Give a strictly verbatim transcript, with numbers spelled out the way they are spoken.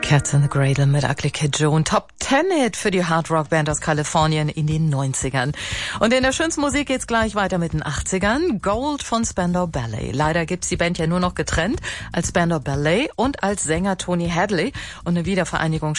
Cats in the Cradle mit Ugly Kid Joe. Top Ten Hit für die Hard Rock Band aus Kalifornien in den neunzigern. Und in der schönsten Musik geht's gleich weiter mit den achtzigern. Gold von Spandau Ballet. Leider gibt's die Band ja nur noch getrennt als Spandau Ballet und als Sänger Tony Hadley. Und eine Wiedervereinigung